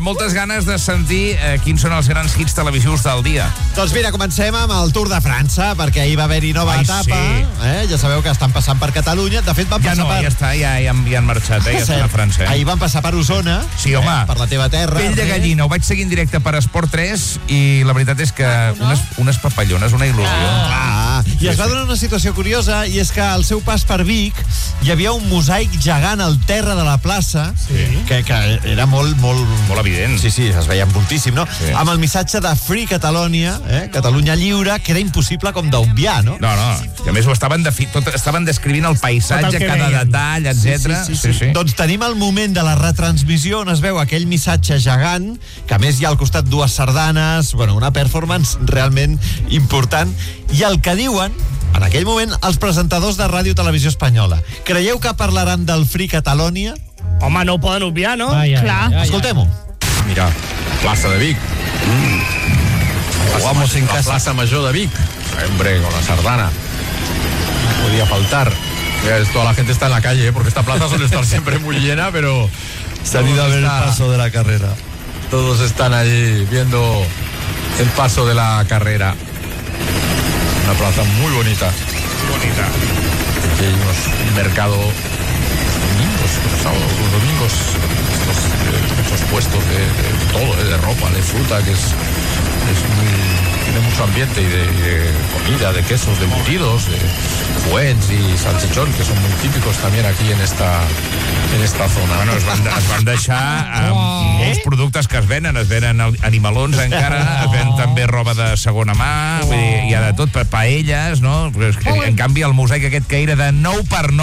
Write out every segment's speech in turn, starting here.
Moltes ganes de sentir quins són els grans hits televisius del dia. Doncs mira, comencem amb el Tour de França, perquè ahir va haver-hi nova etapa. Sí. Ja sabeu que estan passant per Catalunya. De fet, van passar per... Ja està, ja han marxat, ja estan a França. Ahir van passar per Osona, sí, home, per la teva terra. Pell de gallina, ho vaig seguir en directe per Esport 3 i la veritat és que unes papallones, una il·lusió. I es va donar una situació curiosa, i és que al seu pas per Vic hi havia un mosaic gegant al terra de la plaça, que era molt evident. Sí, es veia moltíssim, no? Sí. Amb el missatge de Free Catalonia, Catalunya lliure, que era impossible com d'obviar, no? No, que a més ho estaven descrivint el paisatge, cada detall, etc. Sí. Doncs tenim el moment de la retransmissió on es veu aquell missatge gegant, que a més hi ha al costat dues sardanes, una performance realment important, i el que diuen en aquell moment els presentadors de Ràdio Televisió Espanyola. Creieu que parlaran del Free Catalonia? Home, no ho poden obviar, no? Clar. Escoltem-ho. Mira, plaza de Vic. Jugamos en casa. La Plaza Mayor de Vic. Hombre, con la sardana. No podía faltar. Toda la gente está en la calle, porque esta plaza suele estar siempre muy llena, pero... Se han ido a ver el paso de la carrera. Todos están allí viendo el paso de la carrera. Una plaza muy bonita. Aquí hay un mercado... Los sábados, los domingos, muchos puestos de todo, de ropa, de fruta, que tiene mucho ambiente, y de comida, de quesos, de embutidos, de fuets y salchichón, que son muy típicos también aquí en esta zona. Bueno, es van deixar molts productes que es venen animalons encara, es ven també roba de segona mà, vull dir, hi ha de tot, paelles, no? En canvi, el mosaic aquest que era de 9 per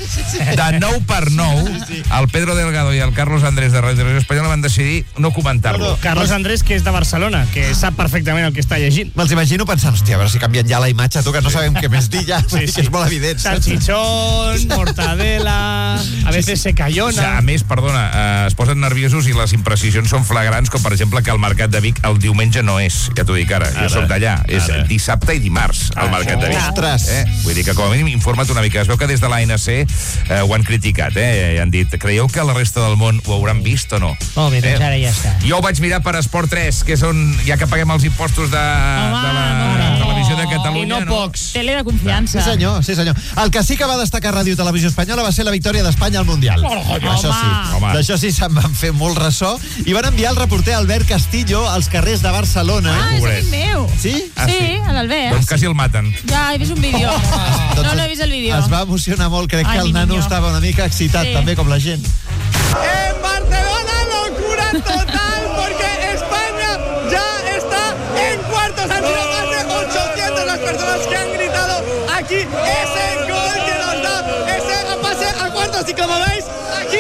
9, el Pedro Delgado i el Carlos Andrés de Ràdio Televisió Espanyola van decidir no comentar-lo. Carlos Andrés, que és de Barcelona, que sap perfectament el que està llegint. Me'ls imagino pensant, hòstia, a veure si canvien ja la imatge, tu, que no sabem què més dir ja, que és molt evident. Salchichón, mortadela, a veces se cayona. A més, perdona, es posen nerviosos i les imprecisions són flagrants, com per exemple que el Mercat de Vic el diumenge no és, ja t'ho dic ara, jo soc d'allà, és dissabte i dimarts al Mercat de Vic. Ostres! Vull dir que com a mínim informa't una mica. Es veu que des de l'ANC ho han criticat, i han dit, creieu que la resta del món ho hauran vist o no? Molt bé, doncs ara ja està. Jo ho vaig mirar per Esport 3, que és on, ja que paguem els impostos de la televisió de Catalunya, i no pocs. Tele de confiança. Sí senyor. El que sí que va destacar Ràdio Televisió Espanyola va ser la victòria d'Espanya al Mundial. D'això sí se'n van fer molt ressò, i van enviar el reporter Albert Castillo als carrers de Barcelona. És amic meu. Sí? Sí, l'Albert. Doncs quasi el maten. Ja, he vist un vídeo. No he vist el vídeo. Es va emocionar molt, crec que el nano estava una mica excitat, també, com la gent. En Barcelona, locura total, porque España ya está en cuartos. Han sido más de 800 las personas que han gritado aquí ese gol que nos da ese pase a cuartos. Y como veis, aquí...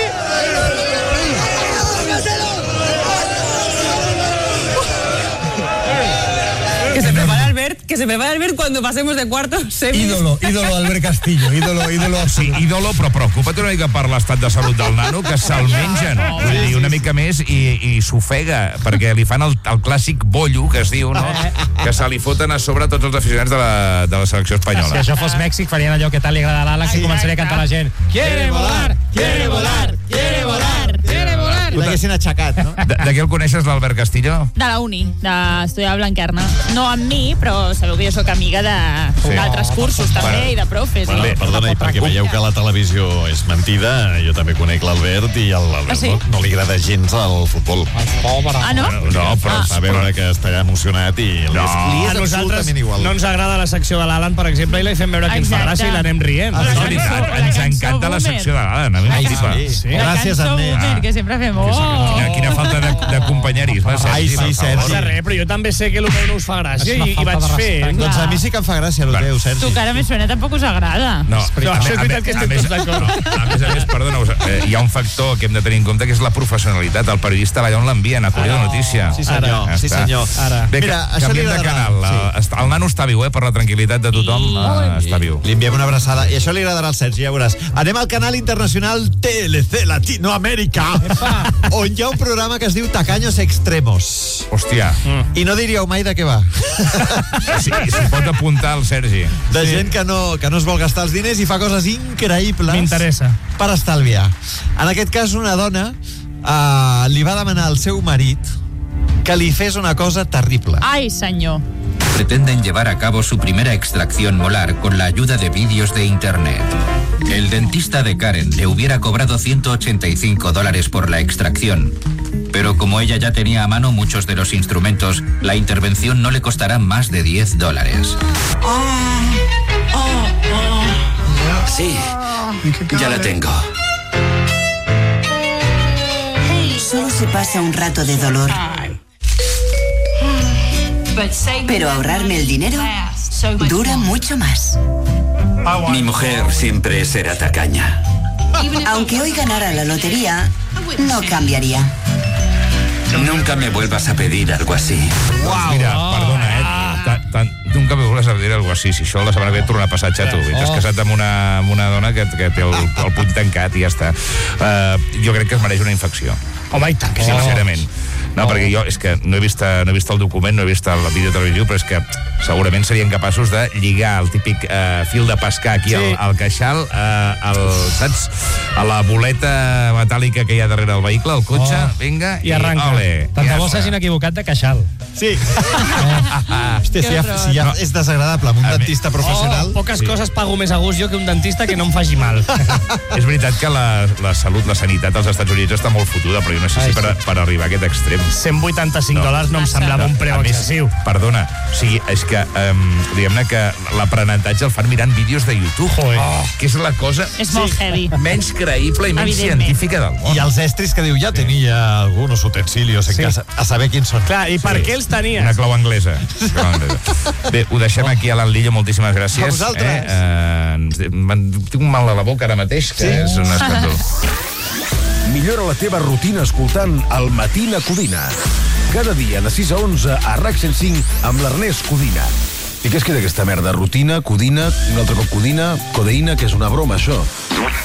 Que se prepara Albert cuando pasemos de cuartos. Ídolo Albert Castillo, ídolo. Sí, ídolo, però preocupa't una mica per l'estat de salut del nano, que se'l mengen. Vull dir, una mica més i s'ofega, perquè li fan el clàssic bollo, que es diu, no? Que se li foten a sobre tots els aficionats de la selecció espanyola. Si això fos Mèxic, farien allò que tal li agrada a l'Àlex i començaria a cantar la gent. Quiere volar, quiere volar, quiere volar, quiere volar. I l'haguessin aixecat, no? De què el coneixes, l'Albert Castillo? De la uni, d'estudiar a Blanquerna. No amb mi, però sabeu que jo sóc amiga d'altres cursos també i de profes. Perdona, i perquè veieu que la televisió és mentida, jo també conec l'Albert, i l'Albert no li agrada gens al futbol. Ah, no? No, però a veure que està emocionat i li és absolutament igual. No ens agrada la secció de l'Alan, per exemple, i li fem veure que ens fa gràcia i l'anem rient. És veritat, ens encanta la secció de l'Alan. Gràcies, Agnès. Que sempre fem Quina falta de companyerisme, Sergi. Sí, Sergi. Però jo també sé que el meu no us fa gràcia i vaig fer. Doncs a mi sí que em fa gràcia el teu, Sergi. Tu, que ara més suena, tampoc us agrada. No, això és veritat que estem tots d'acord. A més, perdona, hi ha un factor que hem de tenir en compte, que és la professionalitat. El periodista allà on l'envien, a Correu de Notícia. Sí, senyor. Bé, canviem de canal. El nano està viu, per la tranquil·litat de tothom. Està viu. Li enviem una abraçada. I això li agradarà al Sergi, ja veuràs. Anem al canal internacional TLC Latinoamérica, on hi ha un programa que es diu Tacaños Extremos. Hòstia. I no diríeu mai de què va. Sí, s'hi pot apuntar el Sergi. De gent que no es vol gastar els diners i fa coses increïbles. M'interessa. Per estalviar. En aquest cas, una dona li va demanar al seu marit que li fes una cosa terrible. Ai, senyor. Pretenden llevar a cabo su primera extracción molar con la ayuda de vídeos de internet. El dentista de Karen le hubiera cobrado $185 por la extracción. Pero como ella ya tenía a mano muchos de los instrumentos, la intervención no le costará más de $10. Sí, ya la tengo. Solo se pasa un rato de dolor. Pero ahorrarme el dinero dura mucho más. Mi mujer siempre será tacaña. Aunque hoy ganara la lotería, no cambiaría. Nunca me vuelvas a pedir algo así. Mira, perdona, nunca me vuelves a pedir algo així. Si això la setmana que ve torna a passar, xato. T'has casat amb una dona que té el punt tancat i ja està. Jo crec que es mereix una infecció. Home, i tant que sí. Sincerament. No, perquè jo és que no he vist el document, no he vist el vídeo televisiu, però és que segurament serien capaços de lligar el típic fil de pescar aquí al queixal, saps? A la boleta metàl·lica que hi ha darrere del vehicle, el cotxe, vinga, i arranca. Tant de bo s'hagin equivocat de queixal. Sí. Hòstia, si ja és desagradable amb un dentista professional... Poques coses pago més a gust jo que un dentista que no em faci mal. És veritat que la salut, la sanitat als Estats Units està molt fotuda, però jo no sé si per arribar a aquest extrem. $185 no em semblava un preu excessiu. Perdona, o sigui, és que diguem-ne que l'aprenentatge el fan mirant vídeos de YouTube, que és la cosa menys creïble i menys científica del món. I els estris que diu, ja tenia algunos utensilios en casa, a saber quins són. Clar, i per què els tenies? Una clau anglesa. Bé, ho deixem aquí a l'Anlillo, moltíssimes gràcies. A vosaltres. Tinc un mal a la boca ara mateix, que és un escàndol. Millora la teva rutina escoltant El Matina Codina. Cada dia de 6 a 11 a RAC 105 amb l'Ernest Codina. I què es queda aquesta merda? Rutina, codina, un altre cop codina, codeïna, que és una broma, això.